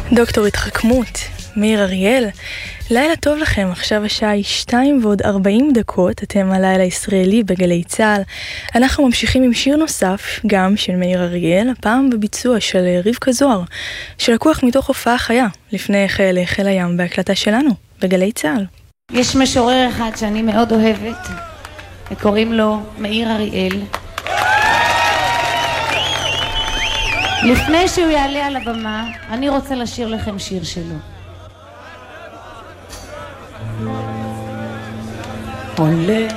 דוקטור התחכמות, מאיר אריאל. לילה טוב לכם, עכשיו השעה היא 2:40, אתם הלילה ישראלי בגלי צהל. אנחנו ממשיכים עם שיר נוסף, גם של מאיר אריאל, הפעם בביצוע של רבקה זוהר, שלקוח מתוך הופעה חיה, לפני חיל הים בהקלטה שלנו, בגלי צהל. יש משורר אחד שאני מאוד אוהבת, וקוראים לו מאיר אריאל. לפני שהוא יעלה על הבמה, אני רוצה לשיר לכם שיר שלו. עולה